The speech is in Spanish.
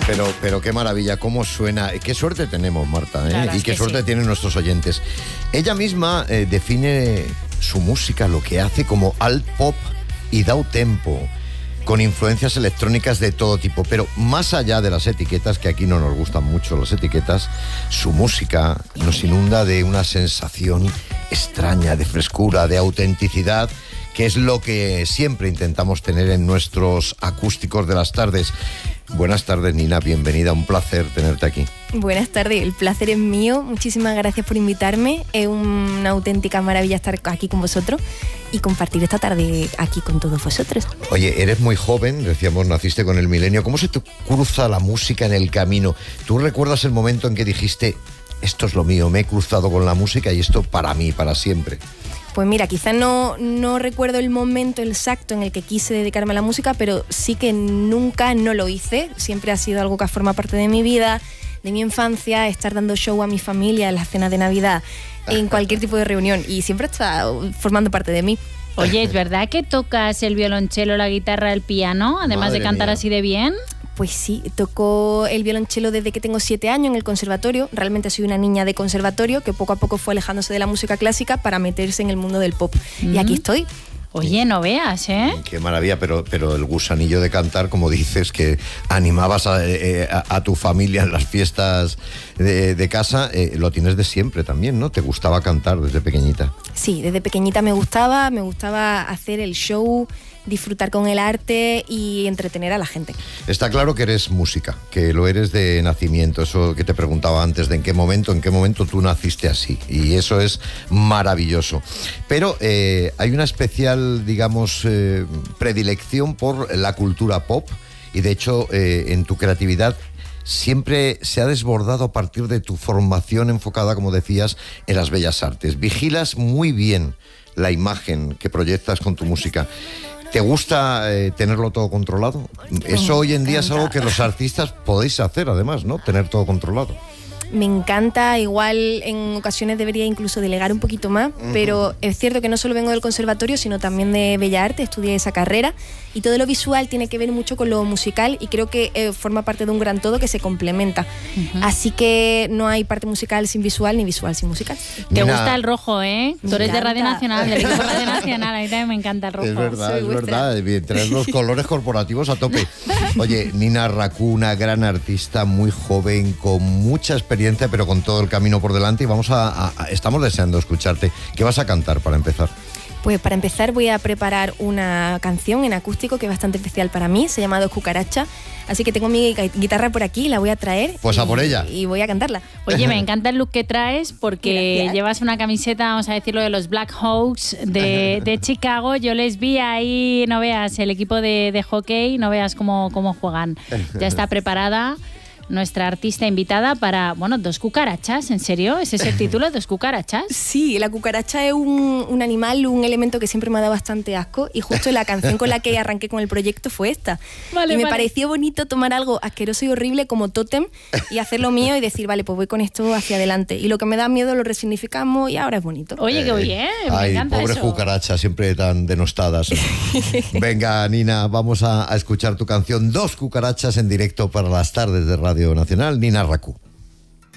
Pero qué maravilla, cómo suena. Qué suerte tenemos, Marta, ¿eh? Y qué suerte tienen nuestros oyentes. Ella misma define su música, lo que hace, como alt pop y downtempo, con influencias electrónicas de todo tipo. Pero más allá de las etiquetas, que aquí no nos gustan mucho las etiquetas, su música nos inunda de una sensación extraña, de frescura, de autenticidad, que es lo que siempre intentamos tener en nuestros acústicos de las tardes. Buenas tardes, Nina, bienvenida, un placer tenerte aquí. Buenas tardes, el placer es mío, muchísimas gracias por invitarme, es una auténtica maravilla estar aquí con vosotros y compartir esta tarde aquí con todos vosotros. Oye, eres muy joven, decíamos, naciste con el milenio, ¿cómo se te cruza la música en el camino? ¿Tú recuerdas el momento en que dijiste, esto es lo mío, me he cruzado con la música y esto para mí, para siempre? Pues mira, quizás no recuerdo el momento exacto en el que quise dedicarme a la música, pero sí que nunca no lo hice. Siempre ha sido algo que forma parte de mi vida, de mi infancia, estar dando show a mi familia en las cenas de Navidad, en cualquier tipo de reunión, y siempre está formando parte de mí. Oye, ¿es verdad que tocas el violonchelo, la guitarra, el piano, además de cantar así de bien? Pues sí, toco el violonchelo desde que tengo 7 años en el conservatorio. Realmente soy una niña de conservatorio que poco a poco fue alejándose de la música clásica para meterse en el mundo del pop. Y aquí estoy. Oye, no veas, ¿eh? Qué maravilla, pero el gusanillo de cantar, como dices, que animabas a tu familia en las fiestas de casa, lo tienes de siempre también, ¿no? ¿Te gustaba cantar desde pequeñita? Sí, desde pequeñita me gustaba hacer el show, disfrutar con el arte y entretener a la gente. Está claro que eres música, que lo eres de nacimiento, eso que te preguntaba antes, de en qué momento tú naciste así, y eso es maravilloso. Pero hay una especial, digamos, predilección por la cultura pop, y de hecho en tu creatividad siempre se ha desbordado a partir de tu formación enfocada, como decías, en las bellas artes. Vigilas muy bien la imagen que proyectas con tu música. ¿Te gusta tenerlo todo controlado? Eso hoy en día es algo que los artistas podéis hacer, además, ¿no? Tener todo controlado. Me encanta, igual en ocasiones debería incluso delegar un poquito más, pero es cierto que no solo vengo del conservatorio, sino también de Bellas Artes, estudié esa carrera, y todo lo visual tiene que ver mucho con lo musical, y creo que forma parte de un gran todo que se complementa. Así que no hay parte musical sin visual, ni visual sin musical. Te gusta el rojo, ¿eh? Tú eres de Radio Nacional, del equipo Radio Nacional, a mí también me encanta el rojo. Es verdad, traes los colores corporativos a tope. Oye, Nina Racú, una gran artista, muy joven, con mucha experiencia, pero con todo el camino por delante, y estamos deseando escucharte. ¿Qué vas a cantar para empezar? Pues para empezar voy a preparar una canción en acústico que es bastante especial para mí, se llama Dos Cucarachas, así que tengo mi guitarra por aquí, la voy a traer. Pues a por ella. Y voy a cantarla. Oye, me encanta el look que traes porque Gracias. Llevas una camiseta, vamos a decirlo, de los Black Hawks de Chicago. Yo les vi ahí, no veas, el equipo de hockey, no veas cómo juegan. Ya está preparada nuestra artista invitada para, Dos Cucarachas, ¿en serio? ¿Ese es el título? ¿Dos Cucarachas? Sí, la cucaracha es un animal, un elemento que siempre me ha dado bastante asco, y justo la canción con la que arranqué con el proyecto fue esta. Y me pareció bonito tomar algo asqueroso y horrible como tótem y hacerlo mío y decir, vale, pues voy con esto hacia adelante. Y lo que me da miedo lo resignificamos y ahora es bonito. Oye, qué bien, me encanta pobres eso. cucarachas, siempre tan denostadas. Venga, Nina, vamos a escuchar tu canción Dos Cucarachas en directo para las tardes de Radio Nacional. Nina Racú.